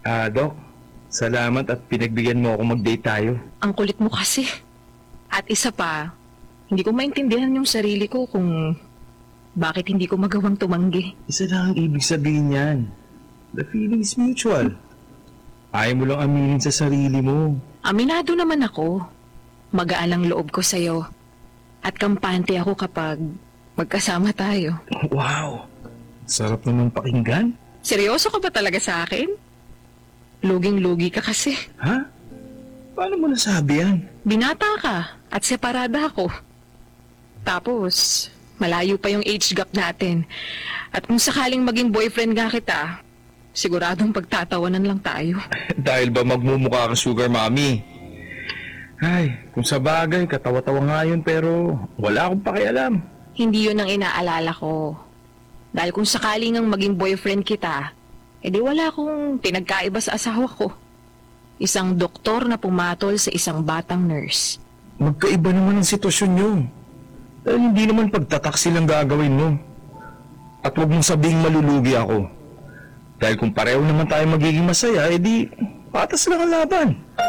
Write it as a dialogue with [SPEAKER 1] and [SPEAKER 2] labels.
[SPEAKER 1] Dok, salamat at pinagbigyan mo ako mag-date tayo.
[SPEAKER 2] Ang kulit mo kasi. At isa pa, hindi ko maintindihan yung sarili ko kung bakit hindi ko magawang tumanggi.
[SPEAKER 1] Isa lang ang ibig sabihin yan. The feeling is mutual. Ayaw mo lang aminin sa sarili mo.
[SPEAKER 2] Aminado naman ako. Magaan ang loob ko sa'yo. At kampante ako kapag magkasama tayo.
[SPEAKER 1] Wow! Sarap naman pakinggan.
[SPEAKER 2] Seryoso ka ba talaga sa akin? Luging-lugi ka kasi.
[SPEAKER 1] Ha? Paano mo nasabi yan?
[SPEAKER 2] Binata ka at separada ako. Tapos, malayo pa yung age gap natin. At kung sakaling maging boyfriend nga kita, siguradong pagtatawanan lang tayo.
[SPEAKER 1] Dahil ba magmumukha ka sugar mommy? Ay, kung sa bagay, katawa-tawa nga yun pero wala akong pakialam.
[SPEAKER 2] Hindi yun ang inaalala ko. Dahil kung sakaling ang maging boyfriend kita, edi wala akong pinagkaiba sa asawa ko. Isang doktor na pumatol sa isang batang nurse.
[SPEAKER 1] Magkaiba naman ang sitwasyon nyo. Dahil hindi naman pagtataksil ang gagawin mo. At huwag mong sabihing malulugi ako. Dahil kung pareho naman tayo magiging masaya, edi patas lang ang laban.